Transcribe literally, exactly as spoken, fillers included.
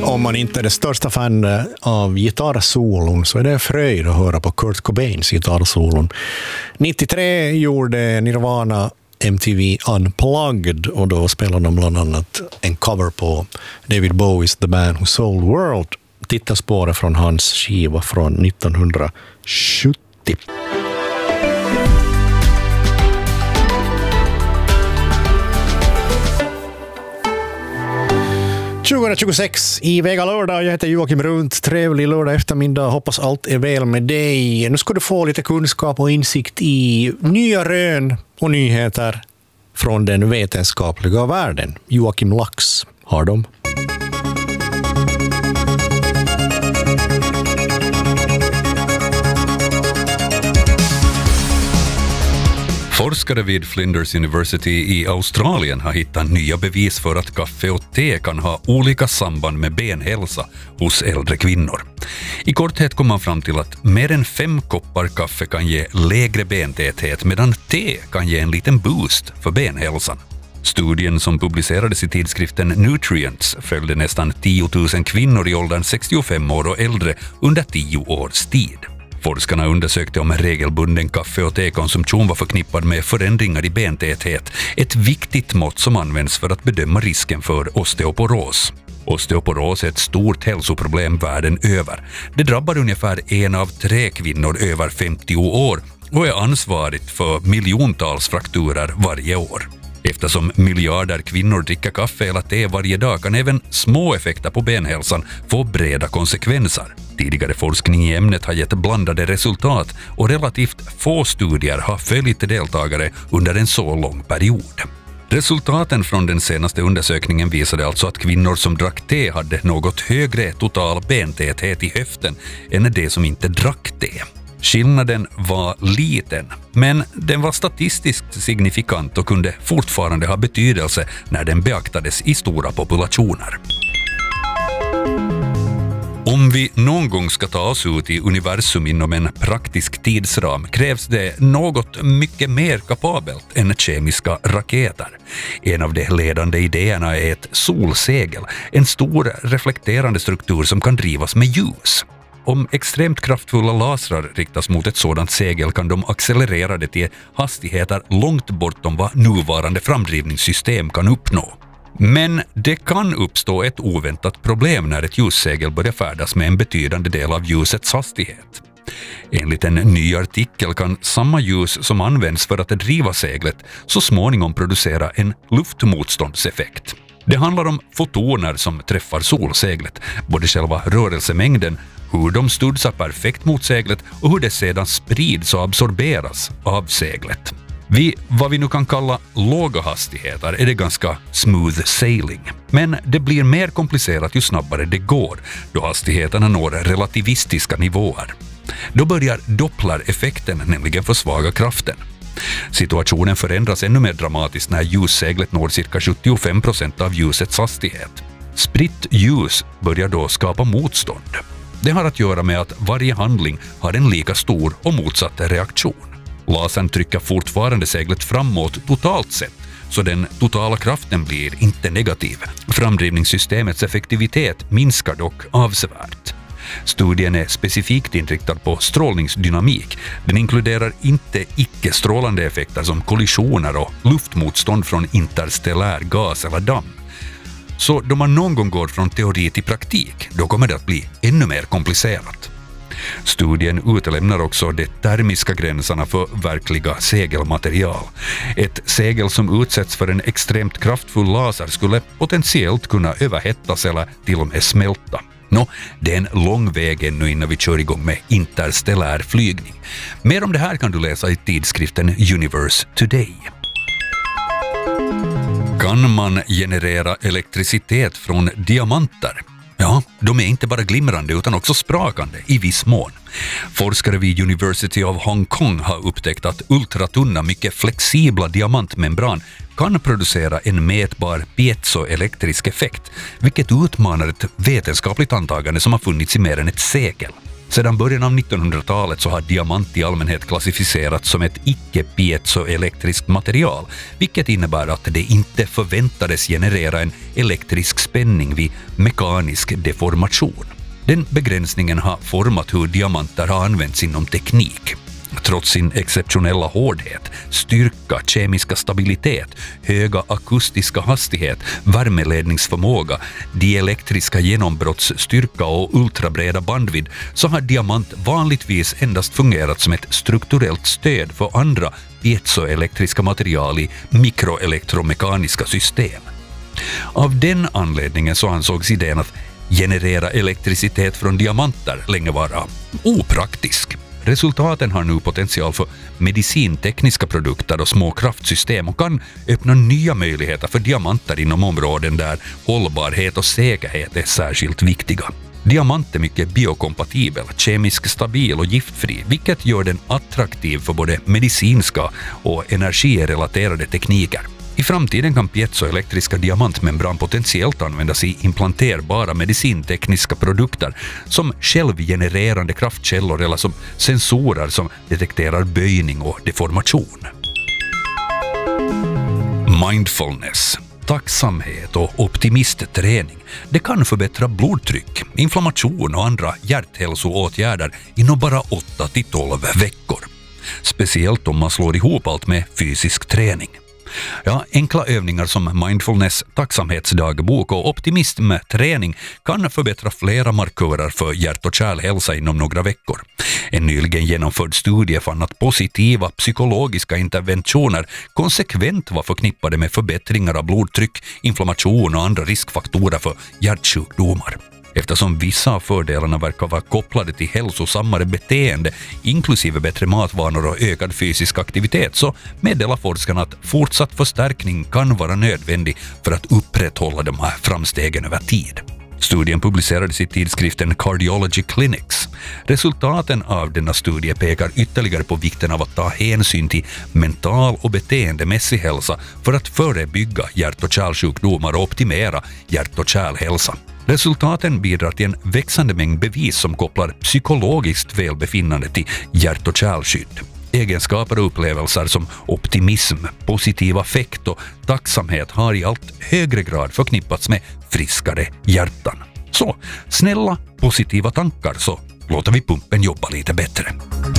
Om man inte är det största fan av gitarrsolon så är det en fröjd att höra på Kurt Cobains gitarrsolon. nittiotre gjorde Nirvana M T V Unplugged och då spelade de bland annat en cover på David Bowie's The Man Who Sold the World. Titta spåret från hans skiva från nittonhundrasjuttio. tjugohundratjugosex i Vega lördag. Jag heter Joakim Runt. Trevlig lördag eftermiddag. Hoppas allt är väl med dig. Nu ska du få lite kunskap och insikt i nya rön och nyheter från den vetenskapliga världen. Joakim Lax har dem. Forskare vid Flinders University i Australien har hittat nya bevis för att kaffe och te kan ha olika samband med benhälsa hos äldre kvinnor. I korthet kom man fram till att mer än fem koppar kaffe kan ge lägre bentäthet medan te kan ge en liten boost för benhälsan. Studien som publicerades i tidskriften Nutrients följde nästan tio tusen kvinnor i åldern sextiofem år och äldre under tio års tid. Forskarna undersökte om regelbunden kaffe- och tekonsumtion var förknippad med förändringar i bentäthet, ett viktigt mått som används för att bedöma risken för osteoporos. Osteoporos är ett stort hälsoproblem världen över. Det drabbar ungefär en av tre kvinnor över femtio år och är ansvarigt för miljontals frakturer varje år. Eftersom miljarder kvinnor dricker kaffe eller te varje dag kan även små effekter på benhälsan få breda konsekvenser. Tidigare forskning i ämnet har gett blandade resultat och relativt få studier har följt deltagare under en så lång period. Resultaten från den senaste undersökningen visade alltså att kvinnor som drack te hade något högre total bentäthet i höften än de som inte drack te. Skillnaden var liten, men den var statistiskt signifikant och kunde fortfarande ha betydelse när den beaktades i stora populationer. Om vi någon gång ska ta oss ut i universum inom en praktisk tidsram krävs det något mycket mer kapabelt än kemiska raketer. En av de ledande idéerna är ett solsegel, en stor reflekterande struktur som kan drivas med ljus. Om extremt kraftfulla lasrar riktas mot ett sådant segel kan de accelerera det till hastigheter långt bortom vad nuvarande framdrivningssystem kan uppnå. Men det kan uppstå ett oväntat problem när ett ljussegel börjar färdas med en betydande del av ljusets hastighet. Enligt en ny artikel kan samma ljus som används för att driva seglet så småningom producera en luftmotståndseffekt. Det handlar om fotoner som träffar solseglet, både själva rörelsemängden, hur de studsar perfekt mot seglet och hur det sedan sprids och absorberas av seglet. Vid vad vi nu kan kalla låga hastigheter är det ganska smooth sailing. Men det blir mer komplicerat ju snabbare det går, då hastigheterna når relativistiska nivåer. Då börjar Doppler-effekten nämligen försvaga kraften. Situationen förändras ännu mer dramatiskt när ljusseglet når cirka sjuttiofem procent av ljusets hastighet. Spritt ljus börjar då skapa motstånd. Det har att göra med att varje handling har en lika stor och motsatt reaktion. Lasern trycker fortfarande seglet framåt totalt sett, så den totala kraften blir inte negativ. Framdrivningssystemets effektivitet minskar dock avsevärt. Studien är specifikt inriktad på strålningsdynamik. Den inkluderar inte icke-strålande effekter som kollisioner och luftmotstånd från interstellär gas eller damm. Så då man någon gång går från teori till praktik, då kommer det att bli ännu mer komplicerat. Studien utelämnar också de termiska gränserna för verkliga segelmaterial. Ett segel som utsätts för en extremt kraftfull laser skulle potentiellt kunna överhettas eller till och med smälta. Nå, det är en lång väg ännu innan vi kör igång med interstellär flygning. Mer om det här kan du läsa i tidskriften Universe Today. Kan man generera elektricitet från diamanter? Ja, de är inte bara glimrande utan också sprakande i viss mån. Forskare vid University of Hong Kong har upptäckt att ultratunna, mycket flexibla diamantmembran kan producera en mätbar piezoelektrisk effekt, vilket utmanar ett vetenskapligt antagande som har funnits i mer än ett sekel. Sedan början av nittonhundratalet så har diamant i allmänhet klassificerats som ett icke-piezoelektriskt material, vilket innebär att det inte förväntades generera en elektrisk spänning vid mekanisk deformation. Den begränsningen har format hur diamanter har använts inom teknik. Trots sin exceptionella hårdhet, styrka, kemiska stabilitet, höga akustiska hastighet, värmeledningsförmåga, dielektriska genombrottsstyrka och ultrabreda bandvidd så har diamant vanligtvis endast fungerat som ett strukturellt stöd för andra piezoelektriska material i mikroelektromekaniska system. Av den anledningen så ansågs idén att generera elektricitet från diamanter länge vara opraktisk. Resultaten har nu potential för medicintekniska produkter och små kraftsystem och kan öppna nya möjligheter för diamanter inom områden där hållbarhet och säkerhet är särskilt viktiga. Diamant är mycket biokompatibel, kemiskt stabil och giftfri, vilket gör den attraktiv för både medicinska och energirelaterade tekniker. I framtiden kan piezoelektriska diamantmembran potentiellt användas i implanterbara medicintekniska produkter som självgenererande kraftkällor eller som sensorer som detekterar böjning och deformation. Mindfulness, tacksamhet och optimistträning. Det kan förbättra blodtryck, inflammation och andra hjärthälsoåtgärder inom bara åtta till tolv veckor. Speciellt om man slår ihop allt med fysisk träning. Ja, enkla övningar som mindfulness, tacksamhetsdagbok och optimismträning kan förbättra flera markörer för hjärt- och kärlhälsa inom några veckor. En nyligen genomförd studie fann att positiva psykologiska interventioner konsekvent var förknippade med förbättringar av blodtryck, inflammation och andra riskfaktorer för hjärtsjukdomar. Eftersom vissa av fördelarna verkar vara kopplade till hälsosammare beteende, inklusive bättre matvanor och ökad fysisk aktivitet, så meddelar forskarna att fortsatt förstärkning kan vara nödvändig för att upprätthålla de här framstegen över tid. Studien publicerades i tidskriften Cardiology Clinics. Resultaten av denna studie pekar ytterligare på vikten av att ta hänsyn till mental och beteendemässig hälsa för att förebygga hjärt- och kärlsjukdomar och optimera hjärt- och kärlhälsa. Resultaten bidrar till en växande mängd bevis som kopplar psykologiskt välbefinnande till hjärt- och kärlskydd. Egenskaper och upplevelser som optimism, positiv affekt och tacksamhet har i allt högre grad förknippats med friskare hjärtan. Så, snälla, positiva tankar, så låter vi pumpen jobba lite bättre.